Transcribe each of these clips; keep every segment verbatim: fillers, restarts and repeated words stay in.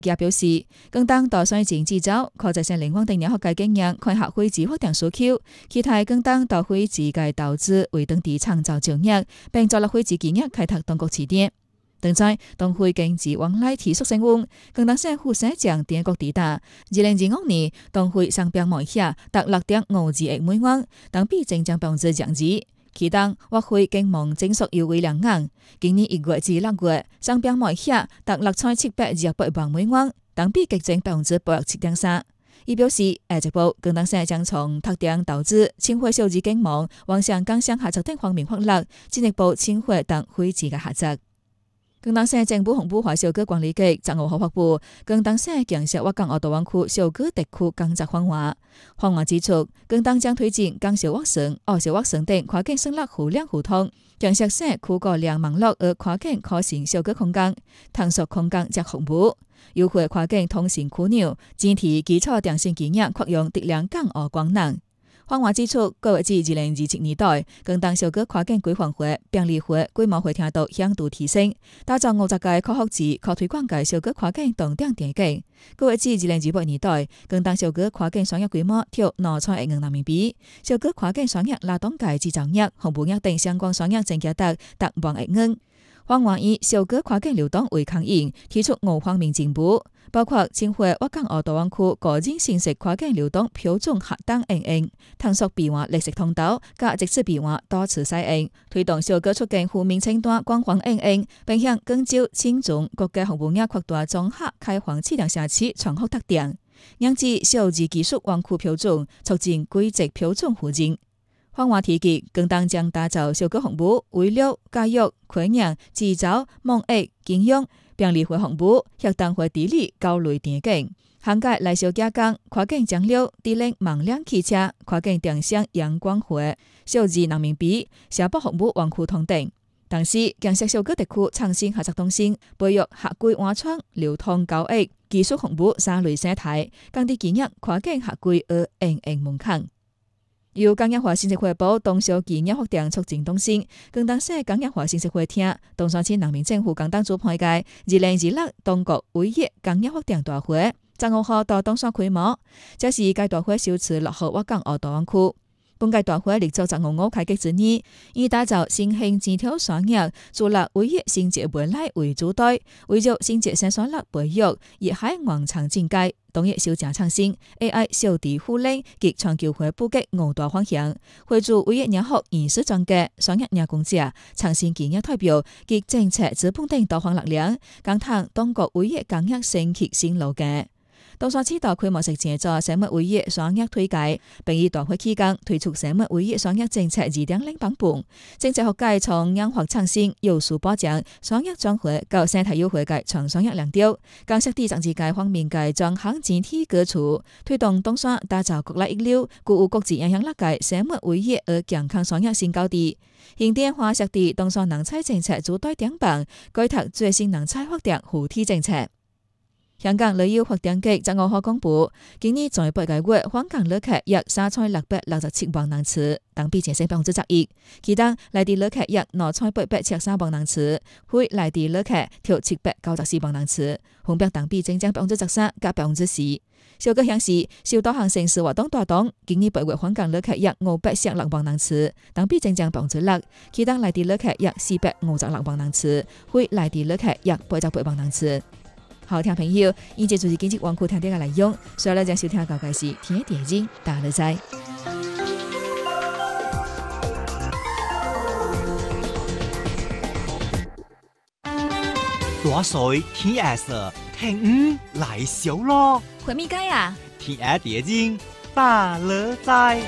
佢表示，更當大選前至早，確實性靈光定年學界經驗，開學會址發展需求，期待更當大會址嘅投資為當地創造就業，並作立會址建業開拓當國起點。另在當會經濟往來提速升溫，更當社副社長點國地大，二零二五年當會商標賣額達六點五二億美元，當比正將百分之降至。其當或會經望整數優惠兩硬，今年一月至六月商標賣額達六千七百二十八萬美元，當比激增百分之八十七點三。伊表示，下一步更當社將從特定投資、青花小資經貿、往上港商合作等方面發力，進一步青花等會址嘅合作。更當社政府紅布華小區管理局十五號發布，更當社建設沃港澳大灣區小區特區工作方案。方案指出，更當將推進港小沃城、澳小沃城等跨境省立互聯互通，建設社區高量網絡而跨境可行小區空間，探索空間及服務，優化跨境通信樞紐，整體基礎電信基業擴容質量港澳功能。方案指出，各位至二零二七年代，更當小區跨境規劃會、便利會、規模會聽到響度提升，打造五十個可學習、可推廣嘅小區跨境動點點景。各位至二零二八年代，更當小區跨境商業規模超兩千億元人民幣，小區跨境商業拉動界製造業、服務業等相關商業增加達達萬億元。方案以小區跨境流動為牽引，提出五方面進步，包括深化沃港澳大灣區個人信息跨境流動標準核等應用，探索變換綠色通道，加直接變換多次使用，推動小區促進負面清單廣泛應用，並向廣州、青總各界服務業擴大綜合開放市場社區創學特點，引致小資技術灣區標準，促進規則標準互認。方案提及，更當將打造小區服務、醫療、教育、科研、製造、貿易、金融、便利會服務、協同會地理、交流電景，涵蓋內小加工、跨境交流、智能網聯汽車、跨境電商、陽光會、數字人民幣、社保服務灣區通等。同時，建設小區特區創新合作中心，培育合規安全、流通交易、技術服務三類生態，降低企業跨境合規而應用門檻。由工業化信息匯報東小企業發展促進中心，更當社工業化信息會廳，東山市人民政府更當主辦嘅二零二六中國唯一工業發展大會，十五號到東山開幕。這是該大會首次落戶沃港澳大灣區。本屆大會立足十五號開局之日，以打造新興枝條產業，主立唯一新捷未來為主題，為咗新捷生產力培育，以海岸長境界。農業小正創新、A I 小地互聯及全球化布局五大方向，會做唯一研學研師專家、商業研工者、創新企業代表及政策資本等多方力量，講談當國唯一工業升級新路徑。東山市大規模式建造生物唯一商業推介，並以大會期間推出生物唯一商業政策二點零版本。政策學界從研發創新、有數保障、商業轉換到生態優惠嘅長商業亮調，更設地政治界方面嘅專項整體革除，推動東山打造國內一流、具有國際影響力嘅生物唯一而健康商業新高地。現代化設地東山人才政策主推頂棒，改拓最新人才發展扶持政策。香港旅遊發展局十五號公布，今年在八個月訪港旅客約三千六百六十七萬人次，同比上升百分之十一。其中內地旅客約兩千八百七十三萬人次，非內地旅客約七百九十四萬人次，分別同比增長百分之十三及百分之四。數據顯示，受多項城市活動帶動，今年八月訪港旅客約五百十六萬人次，同比增長百分之六。其中內地旅客約四百五十六萬人次，非內地旅客約八十八萬人次。好聽朋友，以及就是經濟灣區聽啲嘅內容，所以咧將收聽嘅嘅是天一電影大樂仔。 大水天一色，聽五來小咯。 回咪街啊？ 天一電影大樂仔。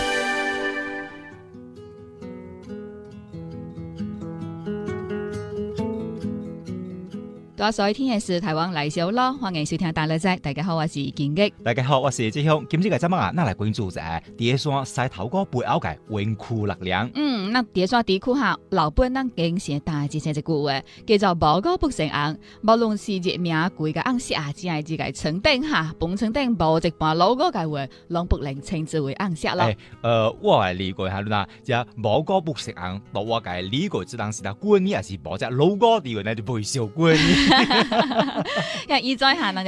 大水天嘅是台灣來小咯，歡迎收聽大樂仔。大家好，我是建吉。 大家好，我是志雄。今日嘅節目啊，嗱嚟關注就係第一山西頭哥背後嘅溫區力量。 嗯，那第一山地區下老本人經常大致寫一句話，叫做無高不成紅。無論是熱名貴嘅紅色啊，只係自己稱頂下，本稱頂無一半老高嘅話，攏不能稱之為紅色咯。誒、 欸，呃，我係理解下啦，即係無高不成紅，到我嘅理解只當是啦，貴呢，還是無只老高地位呢就唔會少貴呢。 因為依在下